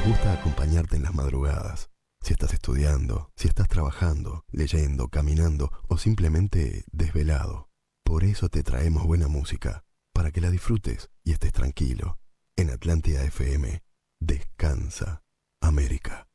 gusta acompañarte en las madrugadas. Si estás estudiando, si estás trabajando, leyendo, caminando o simplemente desvelado. Por eso te traemos buena música, para que la disfrutes y estés tranquilo. En Atlántida FM, descansa América.